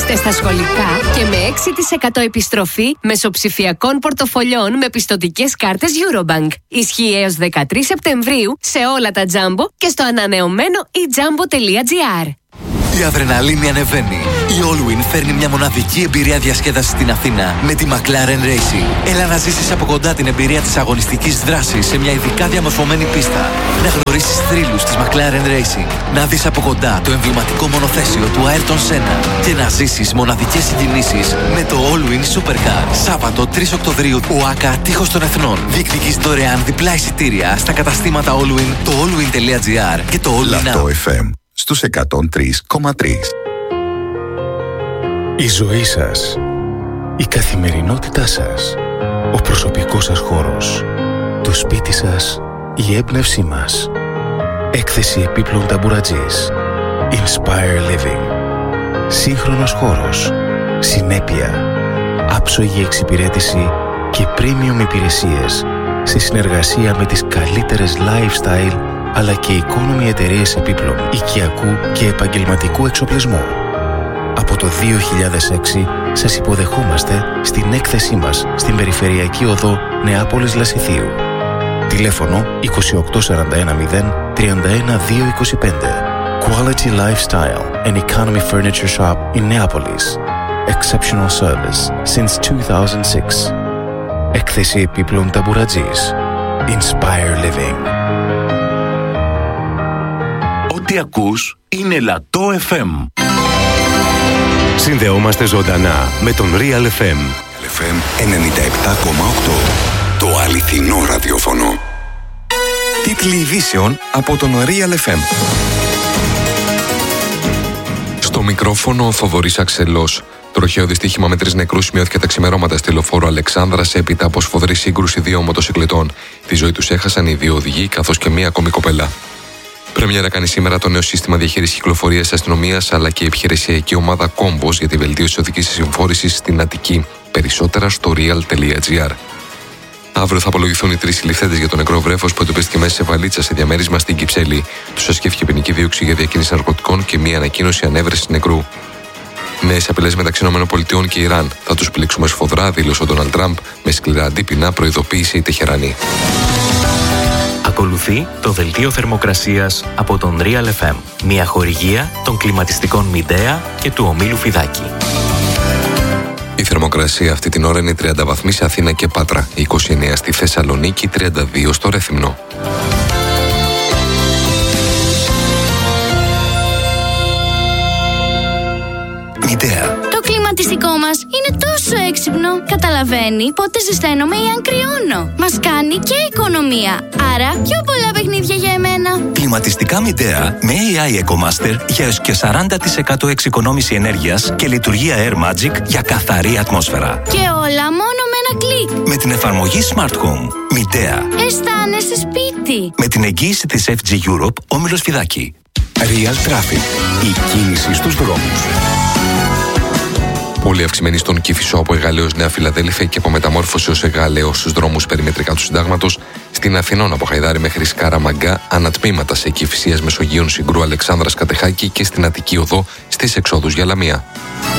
Δώστε στα σχολικά και με 6% επιστροφή μεσοψηφιακών πορτοφολιών με πιστωτικές κάρτες Eurobank. Ισχύει έως 13 Σεπτεμβρίου σε όλα τα Jumbo και στο ανανεωμένο ejumbo.gr. Η αδρεναλίνη ανεβαίνει. Η Allwyn φέρνει μια μοναδική εμπειρία διασκέδασης στην Αθήνα με τη McLaren Racing. Έλα να ζήσεις από κοντά την εμπειρία της αγωνιστικής δράσης σε μια ειδικά διαμορφωμένη πίστα. Να γνωρίσεις θρύλους της McLaren Racing. Να δεις από κοντά το εμβληματικό μονοθέσιο του Ayrton Senna. Και να ζήσεις μοναδικές συγκινήσεις με το Allwyn Supercar. Σάββατο 3 Οκτωβρίου, ΟΑΚΑ Τείχος των Εθνών. Διεκδικείς δωρεάν διπλά εισιτήρια στα καταστήματα Allwyn, το allwyn.gr και το Allwyn Now. FM στους 103,3. Η ζωή σας, η καθημερινότητά σας, ο προσωπικός σας χώρος, το σπίτι σας, η έμπνευσή μας. Έκθεση επίπλων ταμπουρατζής. Inspire Living. Σύγχρονος χώρος, συνέπεια, άψογη εξυπηρέτηση και premium υπηρεσίες σε συνεργασία με τις καλύτερες lifestyle αλλά και economy εταιρείες επίπλων οικιακού και επαγγελματικού εξοπλισμού. Από το 2006 σας υποδεχόμαστε στην έκθεσή μας στην Περιφερειακή Οδό Νεάπολης Λασιθίου. Τηλέφωνο 28410 31225. Quality Lifestyle and Economy Furniture Shop in Neapolis. Exceptional service since 2006. Έκθεση επίπλων ταμπουρατζής. Inspire Living. Ό,τι ακούς είναι Λατό FM. Συνδεόμαστε ζωντανά με τον Real FM. FM 97,8. Το αληθινό ραδιόφωνο. Τίτλοι ειδήσεων από τον Real FM. Στο μικρόφωνο ο Θοδωρής Αξελός. Τροχαίο δυστύχημα με 3 νεκρούς σημειώθηκε τα ξημερώματα στη λεωφόρο Αλεξάνδρας έπειτα από σφοδρή σύγκρουση 2 μοτοσυκλετών. Τη ζωή τους έχασαν οι 2 οδηγοί καθώς και 1 ακόμη κοπέλα. Πρέμιερα κάνει σήμερα το νέο σύστημα διαχείρισης κυκλοφορίας της αστυνομίας αλλά και η επιχειρησιακή ομάδα Κόμπος για τη βελτίωση της οδικής συμφόρησης στην Αττική. Περισσότερα στο real.gr. Αύριο θα απολογηθούν οι 3 συλληφθέντες για το νεκρό βρέφος που εντοπίστηκε μέσα σε βαλίτσα σε διαμέρισμα στην Κυψέλη. Τους ασκήθηκε ποινική δίωξη για διακίνηση ναρκωτικών και μία ανακοίνωση ανέβρεσης νεκρού. Νέες απειλές μεταξύ ΗΠΑ και Ιράν. Θα τους πλήξουμε σφοδρά, δήλωσε ο Ντόναλντ Τραμπ, με σκληρά αντίπεινα προειδοποίησε η Τεχερανή. Ακολουθεί το δελτίο θερμοκρασίας από τον Real FM. Μια χορηγία των κλιματιστικών Μιντέα και του ομίλου Φιδάκη. Η θερμοκρασία αυτή την ώρα είναι 30 βαθμοί σε Αθήνα και Πάτρα, 29 στη Θεσσαλονίκη, 32 στο Ρέθυμνο. Μιντέα. Το κλιματιστικό μας είναι τόσο έξυπνο. Καταλαβαίνει πότε ζεσταίνομαι ή αν κρυώνω. Μας κάνει και οικονομία. Άρα πιο πολλά παιχνίδια για εμένα. Κλιματιστικά Μιντέα με AI EcoMaster για έως και 40% εξοικονόμηση ενέργειας και λειτουργία Air Magic για καθαρή ατμόσφαιρα. Και όλα μόνο με ένα κλικ. Με την εφαρμογή Smart Home. Μιντέα. Αισθάνεσαι σπίτι. Με την εγγύηση της FG Europe, όμιλος Φιδάκη. Real Traffic. Η κίνηση στους δρόμους. Πολύ αυξημένη στον Κηφισό από Εγαλέως Νέα Φιλαδέλφια και από Μεταμόρφωση ως Εγαλέως στους δρόμους περιμετρικά του Συντάγματος, στην Αθηνών από Χαϊδάρη μέχρι Σκάραμαγκά, ανατμήματα σε Κηφισίας Μεσογείων Συγκρού Αλεξάνδρας Κατεχάκη και στην Αττική Οδό στις εξόδους για Λαμία.